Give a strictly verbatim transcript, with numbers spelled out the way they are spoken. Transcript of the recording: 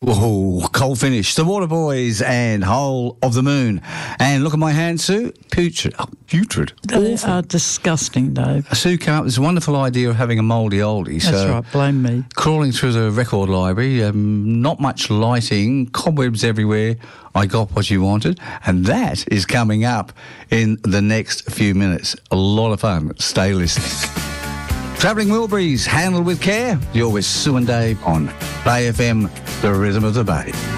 Oh, cold finish. The Waterboys and Whole of the Moon. And look at my hand, Sue. Putrid. Oh, putrid. They Awful. are disgusting, Dave. Sue came up with this wonderful idea of having a mouldy oldie. That's so right, blame me. Crawling through the record library, um, not much lighting, cobwebs everywhere. I got what you wanted. And that is coming up in the next few minutes. A lot of fun. Stay listening. Travelling Wilburys, handled with care. You're with Sue and Dave on Bay F M, the rhythm of the Bay.